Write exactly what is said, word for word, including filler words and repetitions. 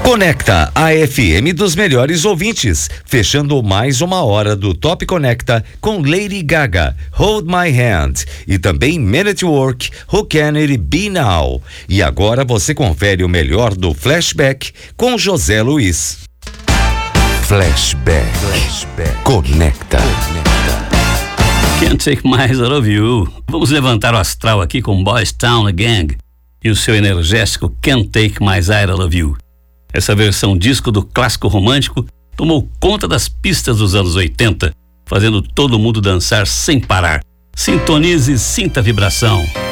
Conecta, a F M dos melhores ouvintes, fechando mais uma hora do Top Conecta com Lady Gaga, Hold My Hand, e também Men at Work, Who Can It Be Now. E agora você confere o melhor do Flashback com José Luiz. Flashback, Flashback. Conecta. Can't Take My Eyes Out of You. Vamos levantar o astral aqui com Boys Town Gang e o seu energético Can't Take My Eyes Out of You. Essa versão disco do clássico romântico tomou conta das pistas dos anos oitenta, fazendo todo mundo dançar sem parar. Sintonize e sinta a vibração.